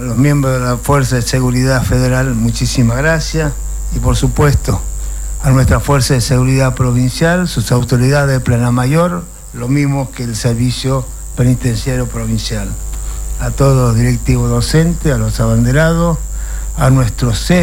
los miembros de la Fuerza de Seguridad Federal, muchísimas gracias. Y por supuesto, a nuestra Fuerza de Seguridad Provincial, sus autoridades de Plana Mayor, lo mismo que el Servicio Penitenciario Provincial. A todos los directivos docentes, a los abanderados, a nuestros